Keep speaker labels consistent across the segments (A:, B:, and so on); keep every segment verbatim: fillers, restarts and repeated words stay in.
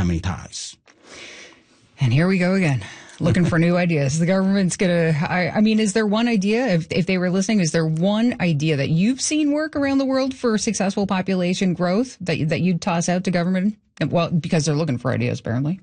A: family ties.
B: And here we go again, looking for new ideas. The government's going to, I, I mean, is there one idea, if, if they were listening, is there one idea that you've seen work around the world for successful population growth that, that you'd toss out to government? Well, because they're looking for ideas, apparently.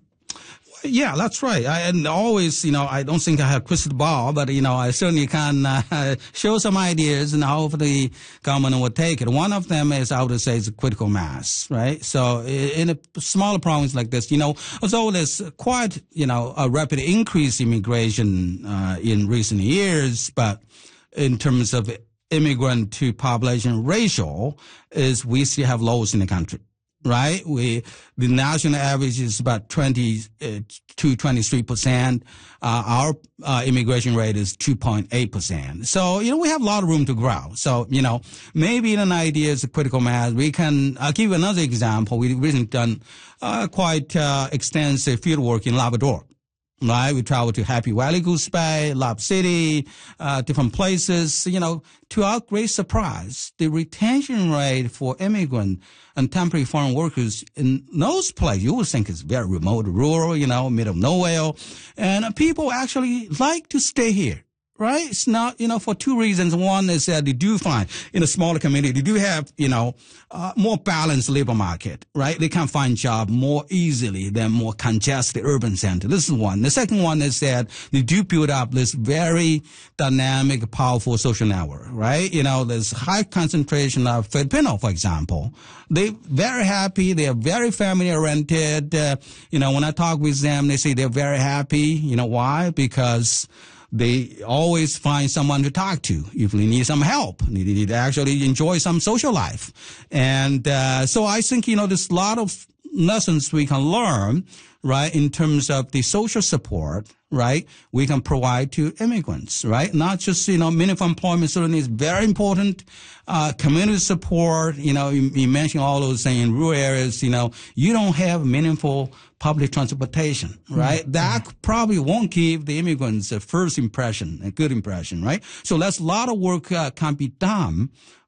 A: Yeah, that's right. I, and always, you know, I don't think I have crystal ball, but, you know, I certainly can uh, show some ideas and how the government would take it. One of them is, I would say, is critical mass, right? So in a smaller province like this, you know, although there's quite, you know, a rapid increase in immigration uh, in recent years, but in terms of immigrant to population ratio, is we still have lows in the country. Right? We, the national average is about twenty to twenty-three percent. Uh, our, uh, immigration rate is two point eight percent. So, you know, we have a lot of room to grow. So, you know, maybe an idea is a critical mass. We can, I'll give you another example. We've recently done, uh, quite, uh, extensive field work in Labrador. Right? We travel to Happy Valley, Goose Bay, Lab City, uh, different places. You know, to our great surprise, the retention rate for immigrant and temporary foreign workers in those places, you would think it's very remote, rural, you know, middle of nowhere. And people actually like to stay here. Right? It's not, you know, for two reasons. One is that they do find in a smaller community, they do have, you know, uh, more balanced labor market, right? They can find job more easily than more congested urban center. This is one. The second one is that they do build up this very dynamic, powerful social network, right? You know, there's high concentration of Filipino, for example. They're very happy. They are very family oriented. Uh, you know, when I talk with them, they say they're very happy. You know why? Because they always find someone to talk to if they need some help. They need to actually enjoy some social life. And uh, so I think, you know, there's a lot of lessons we can learn, right, in terms of the social support, right, we can provide to immigrants, right? Not just, you know, meaningful employment certainly is very important. Uh, community support, you know, you, you mentioned all those things in rural areas, you know, you don't have meaningful public transportation, right? Mm-hmm. That probably won't give the immigrants a first impression, a good impression, right? So that's a lot of work uh, can be done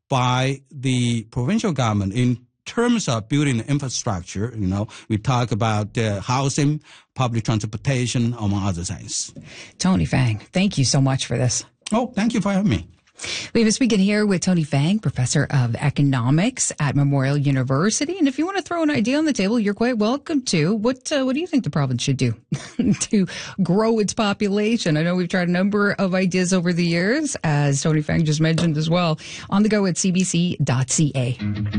A: by the provincial government in terms of building infrastructure. You know, we talk about uh, housing, public transportation, among other things.
B: Tony Fang, thank you so much for this.
A: Oh, thank you for having me.
B: We've been speaking here with Tony Fang, professor of economics at Memorial University. And if you want to throw an idea on the table, you're quite welcome to. What uh, what do you think the province should do to grow its population? I know we've tried a number of ideas over the years, as Tony Fang just mentioned as well. On the go at c b c dot c a.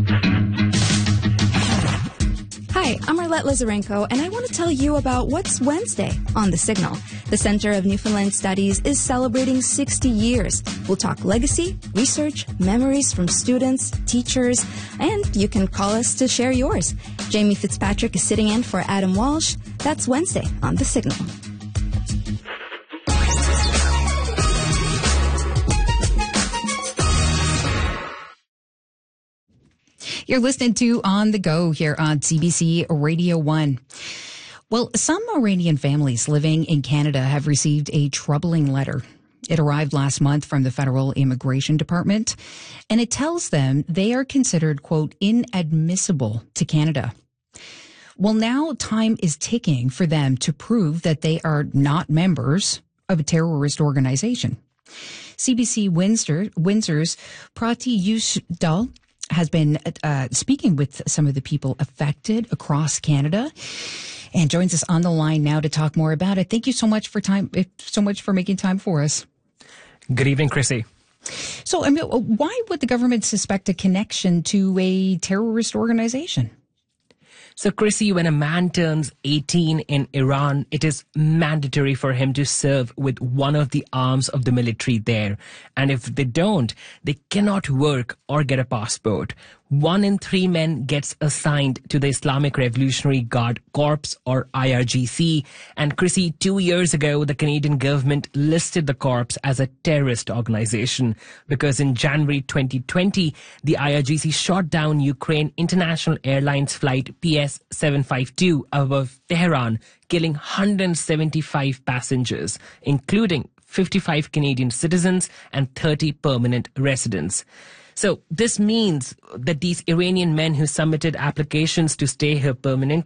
C: Hi, I'm Arlette Lazarenko, and I want to tell you about What's Wednesday on The Signal. The Center of Newfoundland Studies is celebrating sixty years. We'll talk legacy, research, memories from students, teachers, and you can call us to share yours. Jamie Fitzpatrick is sitting in for Adam Walsh. That's Wednesday on The Signal.
B: You're listening to On the Go here on C B C Radio one. Well, some Iranian families living in Canada have received a troubling letter. It arrived last month from the Federal Immigration Department, and it tells them they are considered, quote, inadmissible to Canada. Well, now time is ticking for them to prove that they are not members of a terrorist organization. C B C Windsor, Windsor's Prati Yusdal has been uh, speaking with some of the people affected across Canada and joins us on the line now to talk more about it. Thank you so much for time, so much for making time for us.
D: Good evening, Chrissy.
B: So, I mean, why would the government suspect a connection to a terrorist organization?
D: So, Chrissy, when a man turns eighteen in Iran, it is mandatory for him to serve with one of the arms of the military there. And if they don't, they cannot work or get a passport. One in three men gets assigned to the Islamic Revolutionary Guard Corps, or I R G C. And Chrissy, two years ago, the Canadian government listed the corps as a terrorist organization because in January twenty twenty, the I R G C shot down Ukraine International Airlines flight P S seven fifty-two above Tehran, killing one hundred seventy-five passengers, including fifty-five Canadian citizens and thirty permanent residents. So this means that these Iranian men who submitted applications to stay here permanently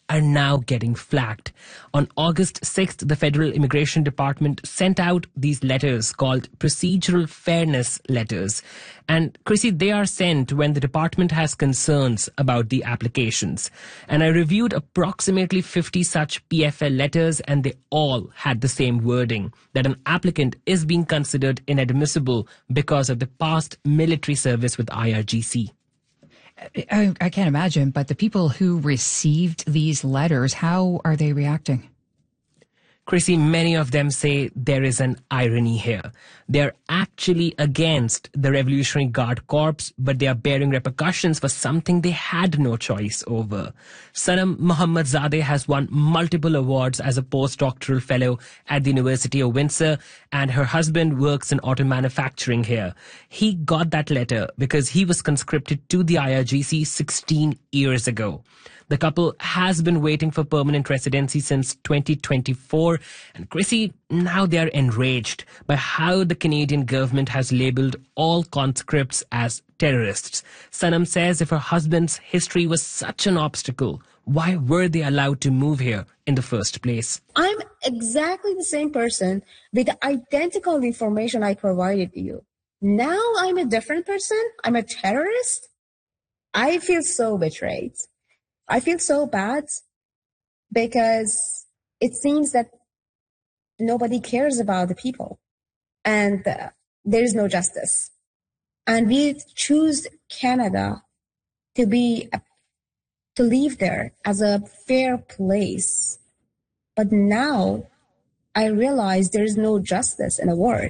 D: are now getting flagged. On August sixth, the Federal Immigration Department sent out these letters called procedural fairness letters. And Chrissy, they are sent when the department has concerns about the applications. And I reviewed approximately fifty such P F L letters, and they all had the same wording, that an applicant is being considered inadmissible because of the past military service with I R G C.
B: I, I can't imagine, but the people who received these letters, how are they reacting?
D: Chrissy, many of them say there is an irony here. They're actually against the Revolutionary Guard Corps, but they are bearing repercussions for something they had no choice over. Sanam Mohammadzadeh has won multiple awards as a postdoctoral fellow at the University of Windsor, and her husband works in auto manufacturing here. He got that letter because he was conscripted to the I R G C sixteen years ago. The couple has been waiting for permanent residency since twenty twenty-four. And Chrissy, now they are enraged by how the Canadian government has labelled all conscripts as terrorists. Sanam says if her husband's history was such an obstacle, why were they allowed to move here in the first place?
E: I'm exactly the same person with the identical information I provided to you. Now I'm a different person? I'm a terrorist? I feel so betrayed. I feel so bad because it seems that nobody cares about the people and uh, there is no justice. And we choose Canada to be, a, to live there as a fair place. But now I realize there is no justice in the world.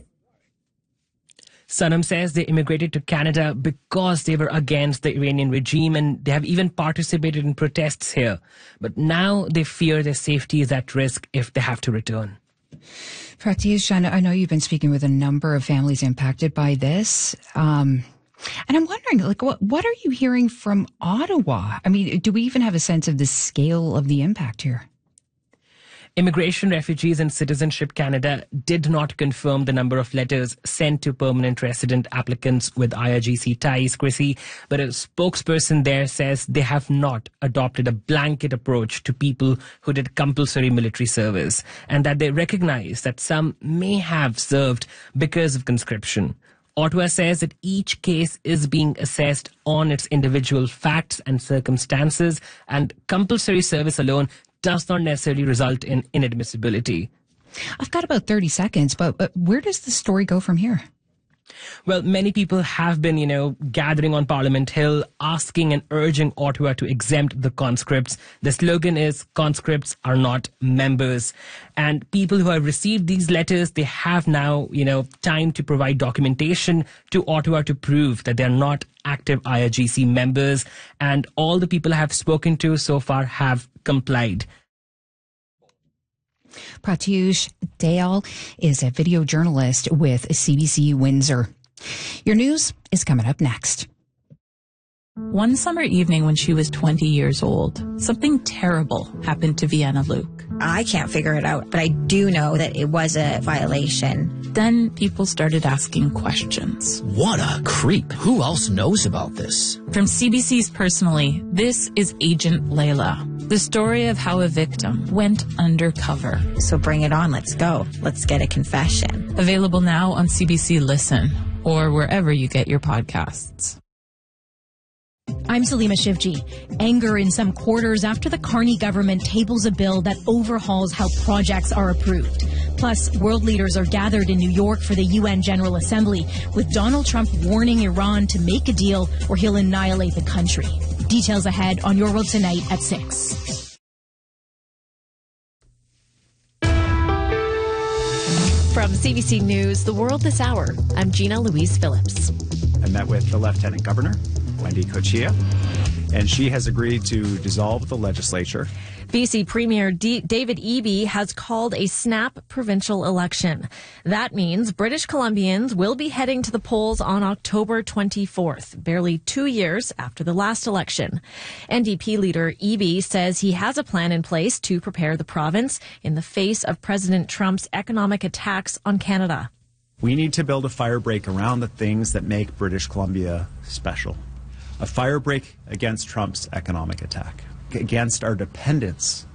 D: Sanam says they immigrated to Canada because they were against the Iranian regime, and they have even participated in protests here. But now they fear their safety is at risk if they have to return.
B: Pratyush, I know you've been speaking with a number of families impacted by this. Um, and I'm wondering, like, what, what are you hearing from Ottawa? I mean, do we even have a sense of the scale of the impact here?
D: Immigration, Refugees and Citizenship Canada did not confirm the number of letters sent to permanent resident applicants with I R G C ties, Chrissy, but a spokesperson there says they have not adopted a blanket approach to people who did compulsory military service, and that they recognize that some may have served because of conscription. Ottawa says that each case is being assessed on its individual facts and circumstances, and compulsory service alone does not necessarily result in inadmissibility.
B: I've got about thirty seconds, but, but where does the story go from here?
D: Well, many people have been, you know, gathering on Parliament Hill, asking and urging Ottawa to exempt the conscripts. The slogan is, conscripts are not members. And people who have received these letters, they have now, you know, time to provide documentation to Ottawa to prove that they're not active I R G C members. And all the people I have spoken to so far have complied.
B: Pratyush Dayal is a video journalist with C B C Windsor. Your news is coming up next.
F: One summer evening when she was twenty years old, something terrible happened to Vienna Luke.
G: I can't figure it out, but I do know that it was a violation.
F: Then people started asking questions.
H: What a creep. Who else knows about this?
F: From C B C's Personally, this is Agent Layla, the story of how a victim went undercover.
G: So bring it on. Let's go. Let's get a confession.
F: Available now on C B C Listen or wherever you get your podcasts.
I: I'm Salima Shivji. Anger in some quarters after the Carney government tables a bill that overhauls how projects are approved. Plus, world leaders are gathered in New York for the U N General Assembly, with Donald Trump warning Iran to make a deal or he'll annihilate the country. Details ahead on Your World Tonight at six.
J: From C B C News, The World This Hour, I'm Gina Louise Phillips.
K: I met with the Lieutenant Governor, Wendy Cochia, and she has agreed to dissolve the legislature.
J: B C Premier D- David Eby has called a snap provincial election. That means British Columbians will be heading to the polls on October twenty-fourth, barely two years after the last election. N D P leader Eby says he has a plan in place to prepare the province in the face of President Trump's economic attacks on Canada.
K: We need to build a firebreak around the things that make British Columbia special. A firebreak against Trump's economic attack. against our dependence